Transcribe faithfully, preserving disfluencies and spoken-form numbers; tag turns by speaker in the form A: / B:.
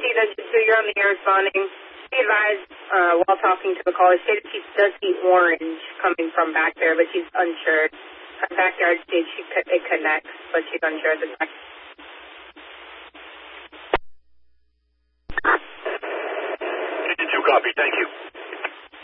A: see that so you're on the air responding. She advised uh, while talking to the caller, stated she does see orange coming from back there, but she's unsure. Her backyard stage, she it connects, but she's unsure at the time.
B: fifty-two copy. Thank you.